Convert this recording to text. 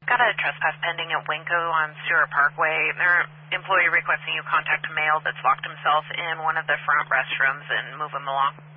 Got a trespass pending at Winco on Stewart Parkway. Their employee requesting you contact a male that's locked himself in one of the front restrooms and move him along.